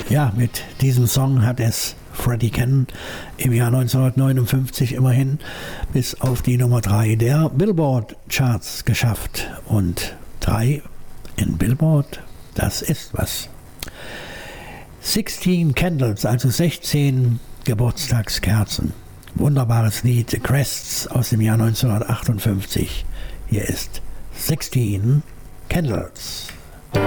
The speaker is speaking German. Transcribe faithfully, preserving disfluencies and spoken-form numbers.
Ja, mit diesem Song hat es Freddie Cannon im Jahr neunzehnhundertneunundfünfzig immerhin bis auf die Nummer drei der Billboard-Charts geschafft. Und drei in Billboard, das ist was. sixteen Candles, also sechzehn Geburtstagskerzen. Wunderbares Lied, The Crests aus dem Jahr neunzehnhundertachtundfünfzig. Hier ist sixteen Candles.